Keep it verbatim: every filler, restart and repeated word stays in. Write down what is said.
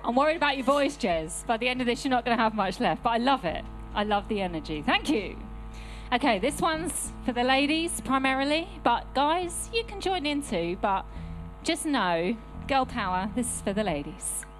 I'm worried about your voice, Jez. By the end of this, you're not going to have much left, but I love it. I love the energy. Thank you. Okay, this one's for the ladies primarily, but guys, you can join in too, but just know, girl power, this is for the ladies.